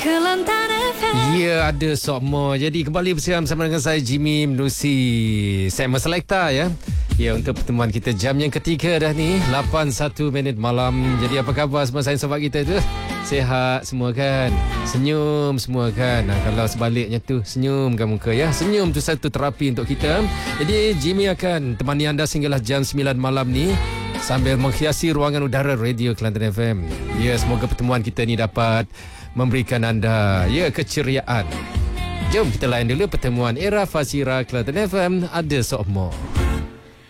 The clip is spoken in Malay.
Kelantan FM. Ya, ada Sokmo. Jadi kembali bersama dengan saya Jimmy menerusi segmen Selekta ya. Ya, untuk pertemuan kita jam yang ketiga dah ni, 8:01 malam. Jadi apa khabar semua sahabat kita tu? Sihat semua kan? Senyum semua kan? Nah, kalau sebaliknya tu, senyumkan muka ya. Senyum tu satu terapi untuk kita. Jadi Jimmy akan temani anda sehinggalah jam 9 malam ni sambil menghiasi ruangan udara Radio Kelantan FM. Ya, semoga pertemuan kita ni dapat memberikan anda keceriaan. Jom kita layan dulu pertemuan Era Fazira Kelantan FM. Ada Sokmo.